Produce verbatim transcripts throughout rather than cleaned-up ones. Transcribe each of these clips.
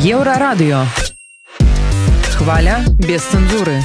Еўрарадыё. Хваля без цэнзуры.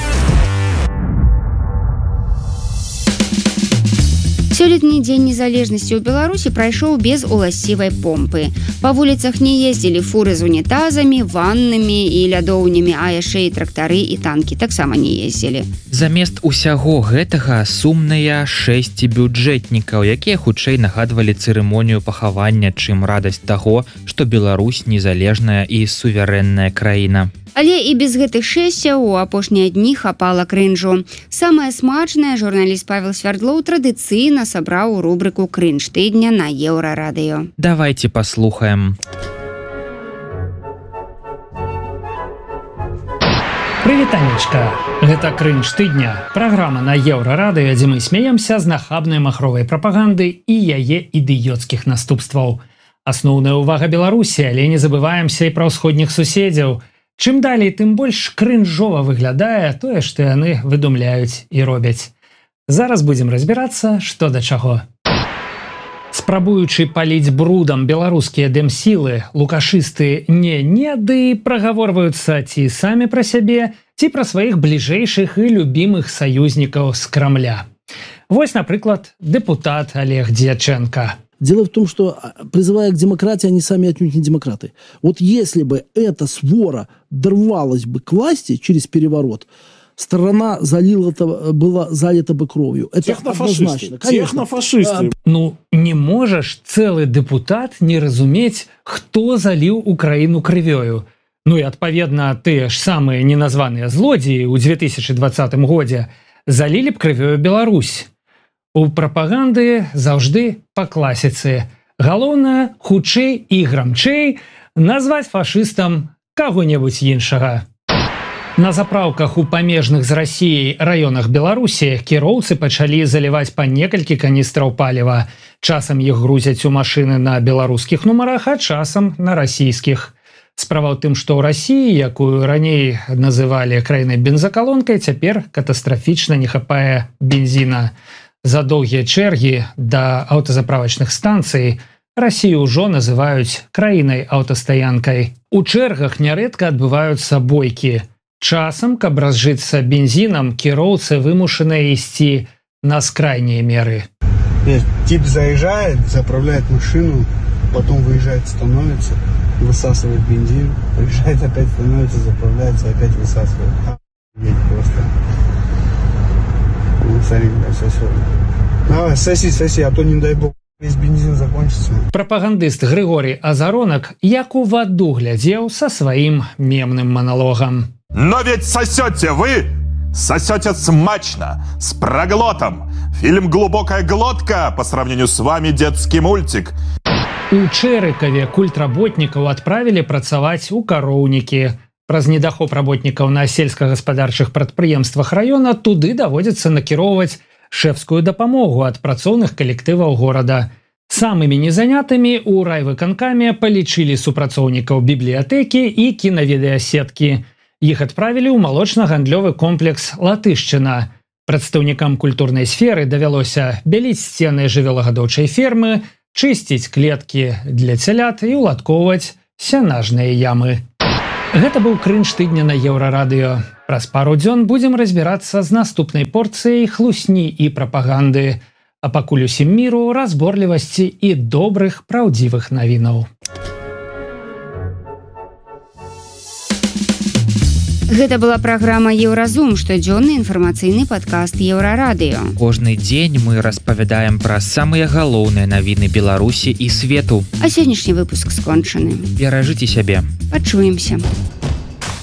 Сёлетні дзень незалежнасці ў Беларусі прайшоў без уласцівай помпы. Па вуліцах не ездзілі фуры з унітазамі, ваннамі і лядоўнямі, а яшчэ і трактары і танкі таксама не ездзілі. Замест усяго гэтага сумныя шэсць бюджэтнікаў, якія хутчэй нагадвалі цырымонію пахавання, чым радасць таго, што Беларусь незалежная і суверэнная краіна. Але і без гэтых шэсцяў у апошнія дні хапала крынжу. Самае смачнае журналіст Павел Свярдлоў традыцыйна сабраў у рубрыку «Крынж тыдня» на Еўрарадыё. Давайте паслухаем. Прывітанечка! Гэта «Крынж тыдня» – праграма на Еўрарадыё, дзе мы смеемся з нахабнай махровай прапаганды і яе ідыёцкіх наступстваў. Асноўная ўвага Беларусі, але не забываемся і пра ўсходніх суседзяў. Чым далей, тым больш крынжова выглядае тое, што яны выдумляюць і робяць. Зараз будзем разбірацца, што да чаго. Спрабуючы паліць брудам беларускія дэмсілы, лукашысты не-не, ды прагаворваюцца ці самі пра сябе, ці пра сваіх бліжэйшых і любімых саюзнікаў з Крамля. Вось, напрыклад, дэпутат Олег Дьяченко. Дело в том, что, призывая к демократии, они сами отнюдь не демократы. Вот если бы эта свора дорвалась бы к власти через переворот, страна залила, была залита бы кровью. Это однозначно. Технофашисты. Ну, не можешь целый депутат не разуметь, кто залил Украину крывёю. Ну и, отповедно, те ж самые неназванные злодеи у две тысячи двадцатым годзе залили б крывёю Беларусь. У прапаганды заўжды па класіцы. Галоўнае, хутчэй і грамчэй назваць фашыстам каго-небудзь іншага. На запраўках у памежных з Расіяй раёнах Беларусі кіроўцы пачалі заліваць па некалькі каністраў паліва. Часам іх грузяць у машыны на беларускіх нумарах, а часам на расійскіх. Справа ў тым, што ў Расіі, якую раней называлі краінай бензакалонкай, цяпер катастрафічна не хапае бензіна. За доўгія чэргі да аўтазаправачных станцый Расію ўжо называюць краінай аўтастаянкай. У чэргах нярэдка адбываюцца бойкі. Часам, каб разжыцца бензінам, кіроўцы вымушаныя ісці на скрайнія меры. Тип заезжает, заправляет машину, потом выезжает, становится, высасывает бензин, выезжает, опять становится, заправляется, опять высасывает. Охуеть просто. Давай, соси, соси, а то, не дай бог, весь бензин закончится. Прапагандыст Григорий Азаронок як у ваду глядзеў со сваім мемным монологом. Но ведь сосете вы, сосете смачно, с проглотом. Фильм «Глубокая глотка» по сравнению с вами детский мультик. У Чэрыкаве культработнікаў адправілі працаваць у кароўнікі. Праз недахоп работнікаў на сельскагаспадарчых прадпрыемствах раёна туды даводзіцца накіроўваць шэфскую дапамогу ад працоўных калектываў горада. Самымі незанятымі ў райвыканкаме палічылі супрацоўнікаў бібліятэкі і кінавідэасеткі. Іх адправілі ў малочна-гандлёвы комплекс «Латышчына». Прадстаўнікам культурнай сферы давялося бяліць сцены жывёлагадоўчай фермы, чысціць клеткі для цялят і уладкоўваць сянажныя ямы. Гэта быў «Крынж тыдня» на Еўрарадыё. Праз пару дзён будзем разбірацца з наступнай порцыяй хлусні і прапаганды. А пакуль усім міру, разборлівасці і добрых, праўдзівых навінаў. Гэта была праграма «Еўразум», штодзённы інфармацыйны падкаст Еўрарадыё. Кожны дзень мы распавядаем пра самыя галоўныя навіны Беларусі і свету. А сённяшні выпуск скончаны. Беражыце сябе. Пачуемся.